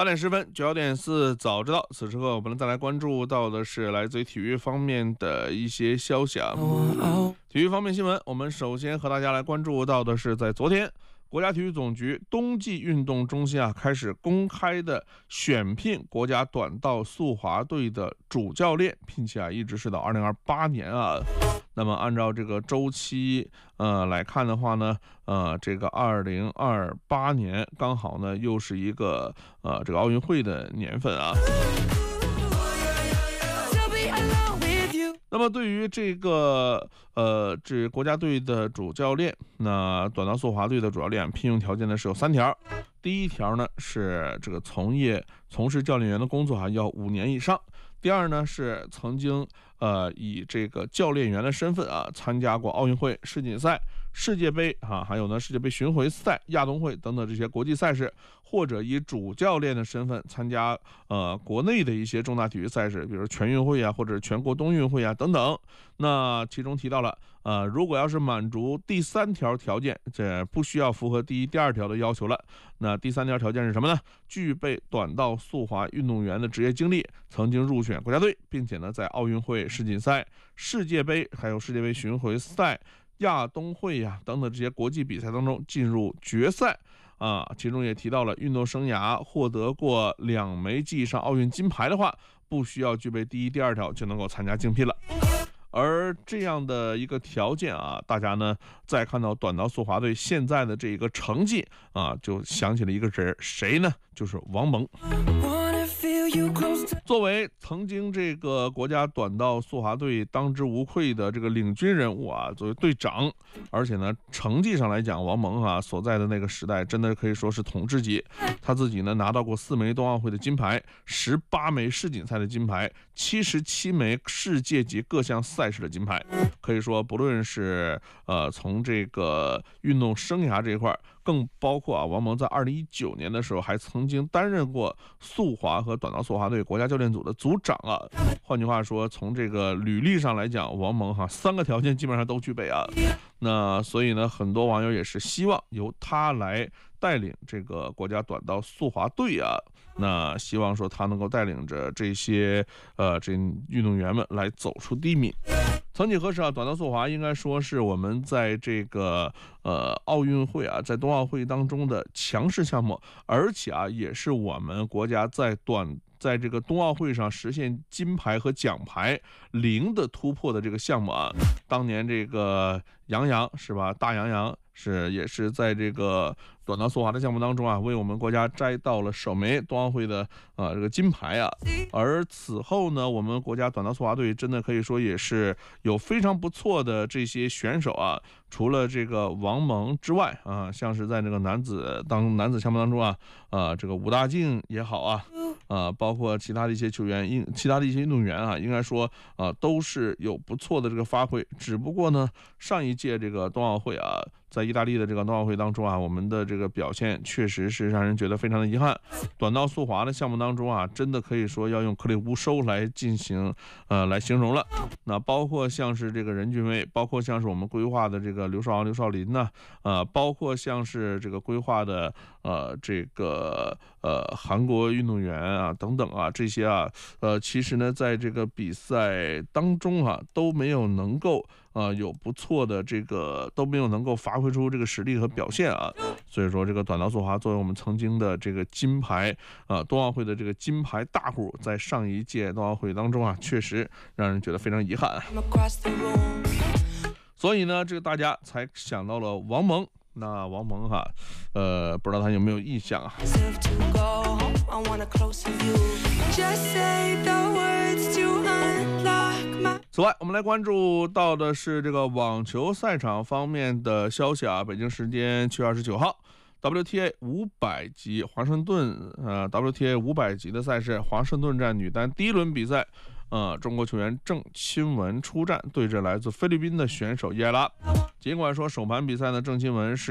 8点10分，9点4早知道。此时刻我们再来关注到的是来自于体育方面的一些消息啊。体育方面新闻，我们首先和大家来关注到的是，在昨天，国家体育总局冬季运动中心开始公开的选聘国家短道速滑队的主教练，聘期一直是到2028年啊。那么按照这个周期来看的话呢，这个2028年刚好呢又是一个这个奥运会的年份啊。那么对于这个这国家队的主教练，那短道速滑队的主教练聘用条件呢是有3条。第一条呢是这个从事教练员的工作要5年以上。第二呢是曾经以这个教练员的身份参加过奥运会、世锦赛、世界杯还有呢世界杯巡回赛、亚冬会等等这些国际赛事，或者以主教练的身份参加国内的一些重大体育赛事，比如全运会或者全国冬运会等等。那其中提到了如果要是满足第3条条件，这不需要符合第1、第2条的要求了。那第3条条件是什么呢？具备短道速滑运动员的职业经历，曾经入选国家队，并且呢在奥运会、世锦赛、世界杯还有世界杯巡回赛、亚冬会等等这些国际比赛当中进入决赛其中也提到了运动生涯获得过2枚及以上奥运金牌的话，不需要具备第1、第2条就能够参加竞聘了。而这样的一个条件大家呢再看到短道速滑队现在的这个成绩就想起了一个人，谁呢？就是王蒙。作为曾经这个国家短道速滑队当之无愧的这个领军人物作为队长，而且呢成绩上来讲，王蒙所在的那个时代真的可以说是统治级。他自己呢拿到过4枚冬奥会的金牌、18枚世锦赛的金牌、77枚世界级各项赛事的金牌。可以说不论是从这个运动生涯这一块，更包括王蒙在2019年的时候还曾经担任过速滑和短道速滑队国家教练组的组长换句话说，从这个履历上来讲，王蒙3个条件基本上都具备那所以呢，很多网友也是希望由他来带领这个国家短道速滑队那希望说他能够带领着这些这运动员们来走出低迷。曾几何时短道速滑应该说是我们在这个奥运会在冬奥会当中的强势项目，而且也是我们国家在这个冬奥会上实现金牌和奖牌0的突破的这个项目当年这个杨洋是吧？大杨洋也是在这个短道速滑的项目当中为我们国家摘到了首枚冬奥会的这个金牌而此后呢，我们国家短道速滑队真的可以说也是有非常不错的这些选手除了这个王蒙之外像是在这个男子项目当中这个武大靖也好包括其他的一些球员、其他的一些运动员应该说都是有不错的这个发挥。只不过呢，上一届这个冬奥会在意大利的这个冬奥会当中我们的这个表现确实是让人觉得非常的遗憾。短道速滑的项目当中真的可以说要用颗粒无收来进行来形容了。那包括像是这个任俊威，包括像是我们规划的这个刘少昂、刘少林包括像是这个规划的这个韩国运动员等等这些其实呢在这个比赛当中都没有能够有不错的这个都没有能够发挥出这个实力和表现所以说这个短道速滑作为我们曾经的这个金牌冬奥会的这个金牌大户，在上一届冬奥会当中确实让人觉得非常遗憾。所以呢这个大家才想到了王蒙。那王蒙不知道他有没有意向此外，我们来关注到的是这个网球赛场方面的消息北京时间7月29号，WTA 500级华盛顿WTA 500级的赛事，华盛顿站女单第1轮比赛中国球员郑钦文出战，对阵来自菲律宾的选手叶拉。尽管说首盘比赛呢，郑钦文是